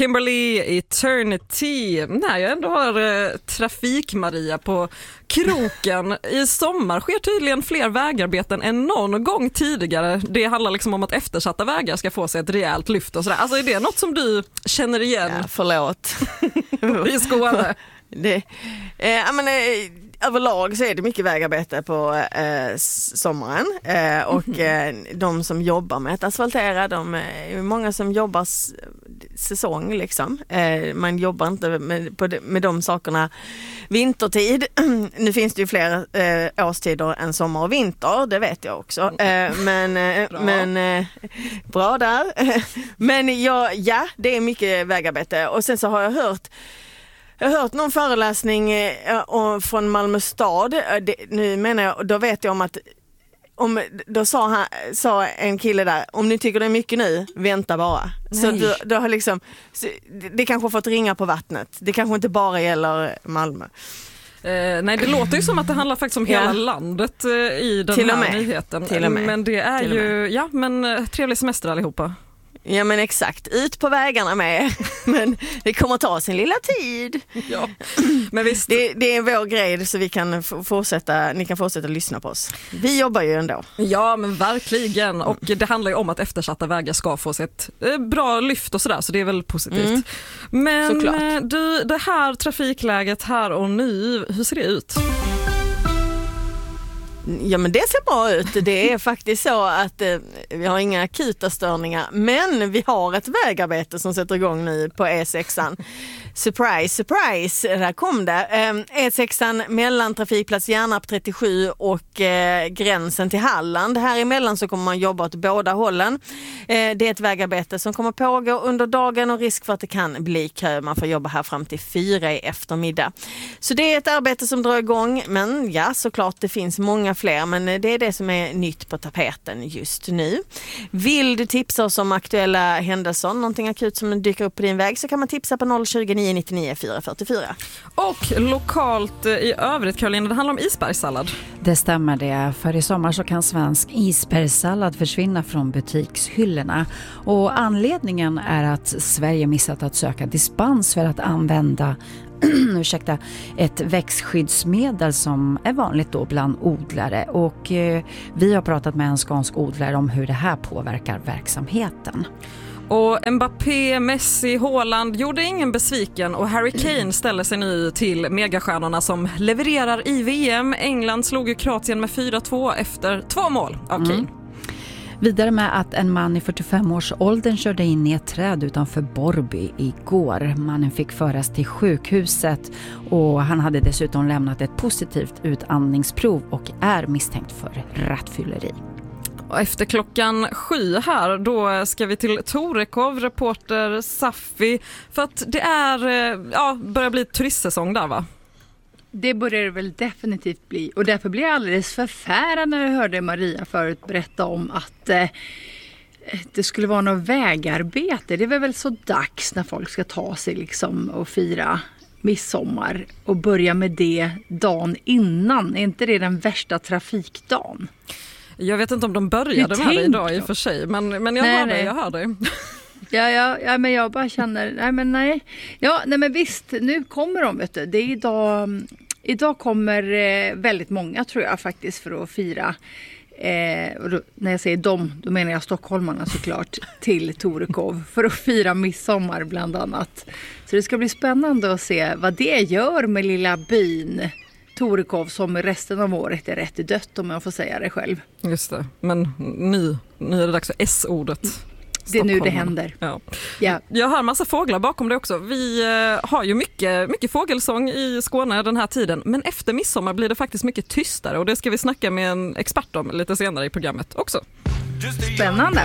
Kimberly Eternity. När jag ändå har Trafik-Maria på kroken. I sommar sker tydligen fler vägarbeten än någon gång tidigare. Det handlar liksom om att eftersatta vägar ska få sig ett rejält lyft och sådär. Alltså är det något som du känner igen? Ja, förlåt. I Skåne? Överlag så är det mycket vägarbete på sommaren och de som jobbar med att asfaltera, de är många som jobbar säsong liksom. Man jobbar inte med de sakerna vintertid. Nu finns det ju fler årstider än sommar och vinter, det vet jag också. Men bra där. Men ja, det är mycket vägarbete och sen så har jag hört någon föreläsning från Malmö stad. Nu menar jag, då vet jag om att då sa en kille där, om ni tycker det är mycket nu, vänta bara. Nej. Så du har liksom, det kanske fått ringa på vattnet. Det kanske inte bara gäller Malmö. Nej, det låter ju som att det handlar faktiskt om hela landet i den här nyheten. Till och med. Men det är ju, trevlig semester allihopa. Ja men exakt, ut på vägarna med. Men det kommer att ta sin lilla tid. Ja, men visst. Det är vår grej så vi kan ni kan fortsätta lyssna på oss. Vi jobbar ju ändå. Ja men verkligen, och det handlar ju om att eftersatta vägar ska få sig ett bra lyft och sådär, så det är väl positivt. Men du, det här trafikläget här och nu, hur ser det ut? Ja men det ser bra ut. Det är faktiskt så att vi har inga akuta störningar, men vi har ett vägarbete som sätter igång nu på E6an. Surprise, surprise, där kom det. E6an mellan trafikplats Järnarp 37 och gränsen till Halland. Här emellan så kommer man jobba åt båda hållen. Det är ett vägarbete som kommer pågå under dagen och risk för att det kan bli kö. Man får jobba här fram till 4 i eftermiddag. Så det är ett arbete som drar igång, men ja, såklart det finns många fler, men det är det som är nytt på tapeten just nu. Vill du tipsa oss om aktuella händelser, någonting akut som dyker upp på din väg, så kan man tipsa på 020 999 444. Och lokalt i övrigt, Caroline, det handlar om isbergssallad. Det stämmer det, för i sommar så kan svensk isbergssallad försvinna från butikshyllorna. Och anledningen är att Sverige missat att söka dispens för att använda ett växtskyddsmedel som är vanligt då bland odlare, och vi har pratat med en skånsk odlare om hur det här påverkar verksamheten. Och Mbappé, Messi, Haaland gjorde ingen besviken, och Harry Kane ställer sig nu till megastjärnorna som levererar i VM. England slog ju Kroatien med 4-2 efter 2 mål av Kane. Vidare med att en man i 45-årsåldern körde in i ett träd utanför Borby igår. Mannen fick föras till sjukhuset och han hade dessutom lämnat ett positivt utandningsprov och är misstänkt för rattfylleri. Och efter 7:00 här, då ska vi till Torekov, reporter Safi, för att det börjar bli turistsäsong där, va? Det börjar det väl definitivt bli, och därför blir jag alldeles förfärad när jag hörde Maria förut berätta om att det skulle vara något vägarbete. Det är väl så dags när folk ska ta sig liksom och fira midsommar och börja med det dagen innan. Är inte det den värsta trafikdagen? Jag vet inte om de började med det idag i och för sig, men jag hör dig. Ja, men jag bara känner, nej. Ja, nej men visst, nu kommer de, vet du. Det är idag kommer väldigt många, tror jag faktiskt, för att fira. Och då, när jag säger dem, då menar jag stockholmarna såklart, till Torekov för att fira midsommar bland annat. Så det ska bli spännande att se vad det gör med lilla byn Torekov, som resten av året är rätt dött, om jag får säga det själv. Just det, men nu är det dags för S-ordet. Det är nu det händer. Ja. Jag hör massa fåglar bakom det också. Vi har ju mycket fågelsång i Skåne den här tiden, men efter midsommar blir det faktiskt mycket tystare, och det ska vi snacka med en expert om lite senare i programmet också. Spännande.